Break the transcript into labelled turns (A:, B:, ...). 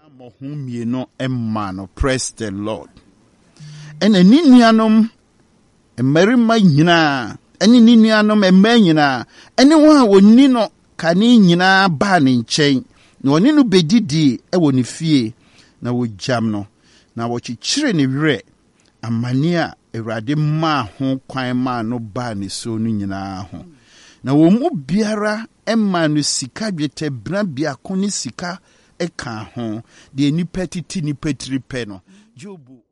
A: Mohumino Emano, praise the Lord. And a Ninianum, a Merima Yina, any Ninianum, a Menina, anyone will Nino Canina banning chain, no Nino bedidi, a woni fee, na wo jamno, na what you chireni re, a mania, a radima, home, quine man, no banny so nina home. Na wo mu biara emma no sika dwete bra bia koni sika eka ho de nipa titi nipa tripe no Jobu